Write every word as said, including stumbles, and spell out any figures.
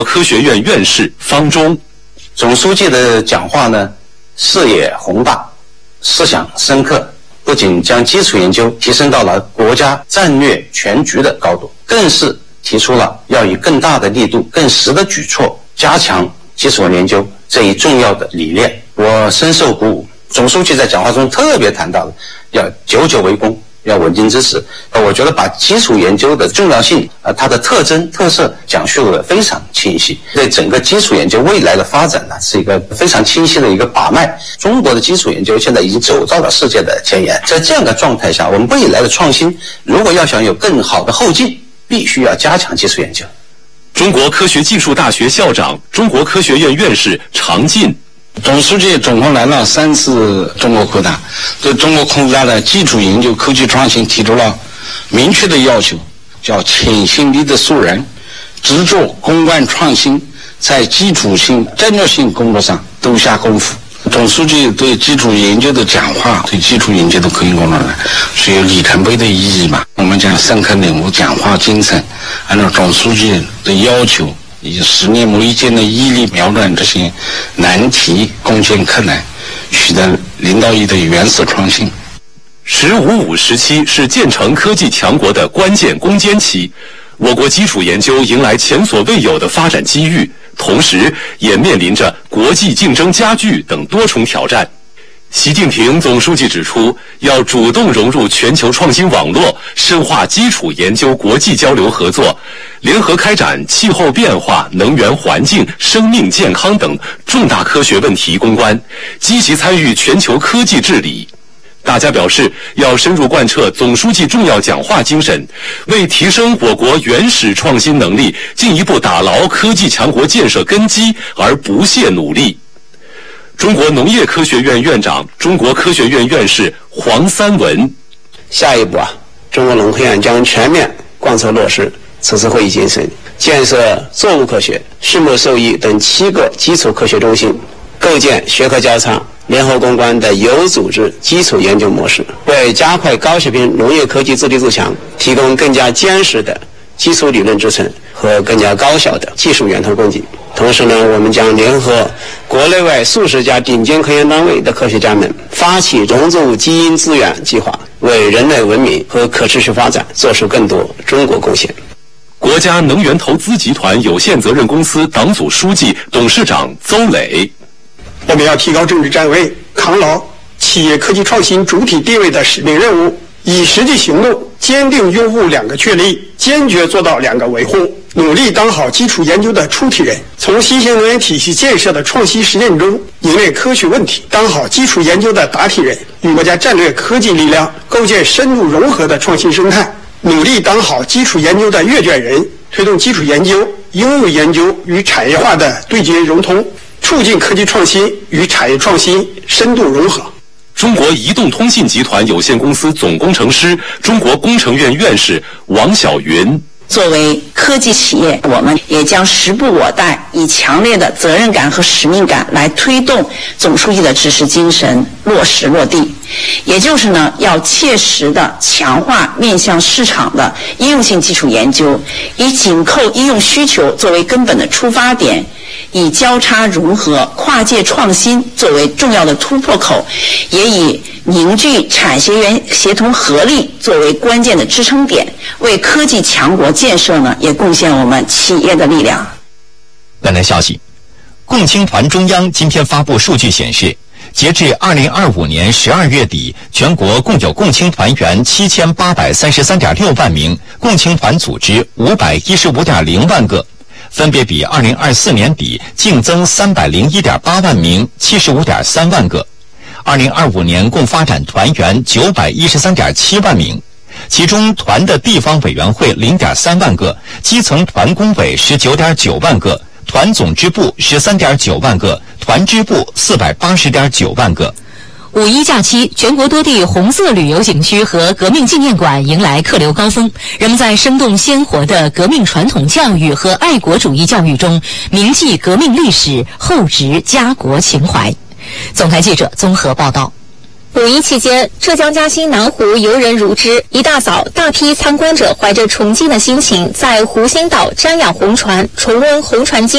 科学院院士方忠。 总书记的讲话呢，视野宏大，思想深刻，不仅将基础研究提升到了国家战略全局的高度，更是提出了要以更大的力度、更实的举措加强基础研究这一重要的理念。我深受鼓舞。总书记在讲话中特别谈到了要久久为功，要稳定支持。我觉得把基础研究的重要性、呃、它的特征特色讲述得非常清晰，对整个基础研究未来的发展呢是一个非常清晰的一个把脉。中国的基础研究现在已经走到了世界的前沿，在这样的状态下，我们未来的创新如果要想有更好的后劲，必须要加强基础研究。 中国科学技术大学校长、中国科学院院士常进。 总书记总共来了三次中国科大，对中国科大的基础研究科技创新提出了明确的要求，叫潜心力的素人，执着攻关创新，在基础性战略性工作上都下功夫。总书记对基础研究的讲话，对基础研究的科研工作呢是有里程碑的意义嘛。我们讲深刻领悟讲话精神，按照总书记的要求，以十年磨一剑的毅力瞄准这些难题，攻陷困难，取得领导力的原始创新。 十五五时期是建成科技强国的关键攻坚期，我国基础研究迎来前所未有的发展机遇，同时也面临着国际竞争加剧等多重挑战。习近平总书记指出，要主动融入全球创新网络，深化基础研究国际交流合作，联合开展气候变化、能源环境、生命健康等重大科学问题攻关，积极参与全球科技治理。大家表示，要深入贯彻总书记重要讲话精神，为提升我国原始创新能力，进一步打牢科技强国建设根基而不懈努力。中国农业科学院院长、中国科学院院士黄三文。 下一步啊，中国农科院将全面贯彻落实此次会议精神，建设作物科学、畜牧兽医等七个基础科学中心，构建学科交叉、联合攻关的有组织基础研究模式，为加快高水平农业科技自立自强提供更加坚实的基础理论支撑和更加高效的技术源头供给。同时呢，我们将联合国内外数十家顶尖科研单位的科学家们，发起融入基因资源计划，为人类文明和可持续发展做出更多中国贡献。 国家能源投资集团有限责任公司党组书记、董事长邹磊。 我们要提高政治站位，扛牢企业科技创新主体地位的使命任务，以实际行动坚定拥护两个确立，坚决做到两个维护，努力当好基础研究的出题人，从新型能源体系建设的创新实践中引领科学问题，当好基础研究的答题人，与国家战略科技力量构建深度融合的创新生态，努力当好基础研究的阅卷人，推动基础研究、应用研究与产业化的对接融通，促进科技创新与产业创新深度融合。 中国移动通信集团有限公司总工程师、中国工程院院士王晓云。 作为科技企业，我们也将时不我待，以强烈的责任感和使命感来推动总书记的指示精神落实落地。也就是呢，要切实的强化面向市场的应用性基础研究，以紧扣应用需求作为根本的出发点，以交叉融合、跨界创新作为重要的突破口，也以凝聚产学研协同合力作为关键的支撑点，为科技强国建设呢也贡献我们企业的力量。 本台消息，共青团中央今天发布数据显示，截至二零二五年十二月底，全国共有共青团员七千八百三十三点六万名，共青团组织五百一十五点零万个，分别比二零二四年底净增三百零一点八万名，七十五点三万个。二零二五年共发展团员九百一十三点七万名，其中团的地方委员会零点三万个，基层团工委十九点九万个，团总支部十三点九万个，团支部四百八十点九万个。 五一假期，全国多地红色旅游景区和革命纪念馆迎来客流高峰，人们在生动鲜活的革命传统教育和爱国主义教育中铭记革命历史，厚植家国情怀。总台记者综合报道。 五一期间，浙江嘉兴南湖游人如织，一大早，大批参观者怀着崇敬的心情，在湖心岛瞻仰红船，重温红船经